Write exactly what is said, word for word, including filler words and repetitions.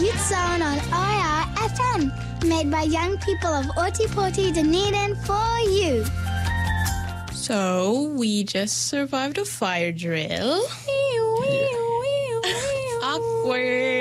Youth Zone on I R F M, made by young people of Otipoti, Dunedin for you. So, we just survived a fire drill. Awkward.